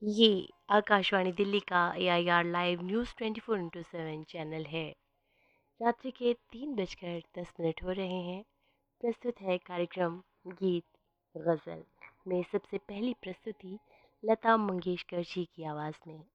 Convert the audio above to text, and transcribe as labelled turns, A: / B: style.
A: ये आकाशवाणी दिल्ली का AIR live news 24/7 channel है। रात्रि के 3 बजकर 10 मिनट हो रहे हैं। प्रस्तुत है कार्यक्रम गीत गज़ल में सबसे पहली प्रस्तुति लता मंगेशकर जी की आवाज़ में।